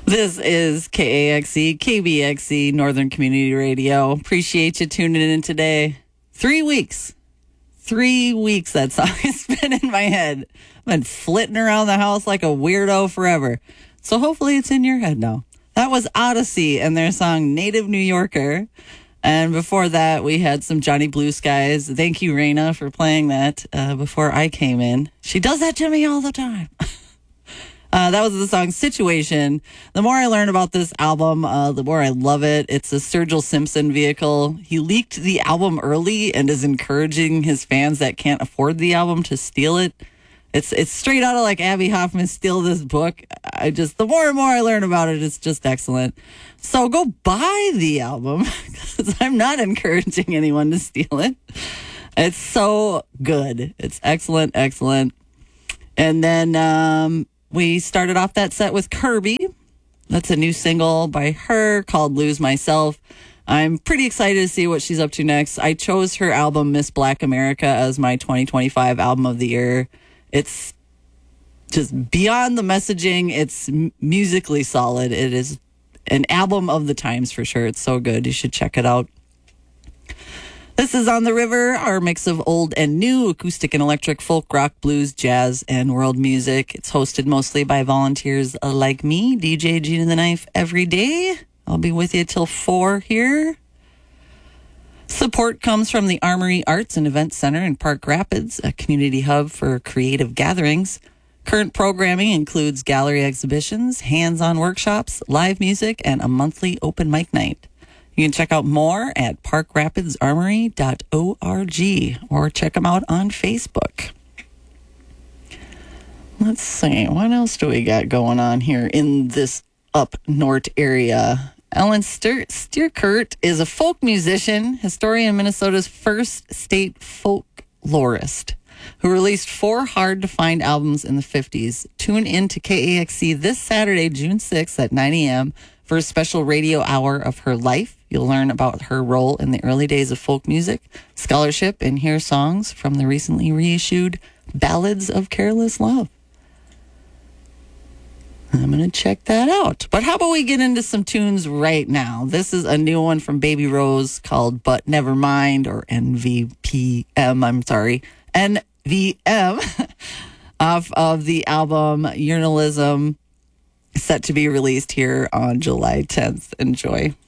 This is KAXE, KBXE, Northern Community Radio. Appreciate you tuning in today. 3 weeks. 3 weeks that song has been in my head. I've been flitting around the house like a weirdo forever. So hopefully it's in your head now. That was Odyssey and their song Native New Yorker. And before that, we had some Johnny Blue Skies. Thank you, Raina, for playing that before I came in. She does that to me all the time. That was the song Situation. The more I learn about this album, the more I love it. It's a Sergil Simpson vehicle. He leaked the album early and is encouraging his fans that can't afford the album to steal it. It's straight out of like Abby Hoffman, steal this book. The more and more I learn about it, it's just excellent. So go buy the album because I'm not encouraging anyone to steal it. It's so good. It's excellent, excellent. And then we started off that set with Kirby. That's a new single by her called Lose Myself. I'm pretty excited to see what she's up to next. I chose her album Miss Black America as my 2025 album of the year. It's just beyond the messaging. It's musically solid. It is an album of the times for sure. It's so good. You should check it out. This is On the River, our mix of old and new acoustic and electric, folk, rock, blues, jazz, and world music. It's hosted mostly by volunteers like me, DJ Gina the Knife, every day. I'll be with you till 4 here. Support comes from the Armory Arts and Events Center in Park Rapids, a community hub for creative gatherings. Current programming includes gallery exhibitions, hands-on workshops, live music, and a monthly open mic night. You can check out more at parkrapidsarmory.org or check them out on Facebook. Let's see, what else do we got going on here in this up north area? Ellen Stierkert is a folk musician, historian, Minnesota's first state folklorist, who released 4 hard-to-find albums in the 50s. Tune in to KAXE this Saturday, June 6th at 9 a.m. for a special radio hour of her life. You'll learn about her role in the early days of folk music, scholarship, and hear songs from the recently reissued Ballads of Careless Love. I'm going to check that out. But how about we get into some tunes right now? This is a new one from Baby Rose called But Never Mind, or NVPM, I'm sorry. NVM, off of the album Journalism, set to be released here on July 10th. Enjoy.